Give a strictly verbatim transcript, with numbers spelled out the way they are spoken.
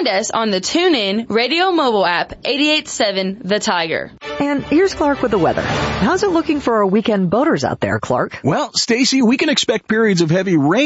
find us on the TuneIn Radio mobile app, eighty-eight point seven The Tiger. And here's Clark with the weather. How's it looking for our weekend boaters out there, Clark? Well, Stacy, we can expect periods of heavy rain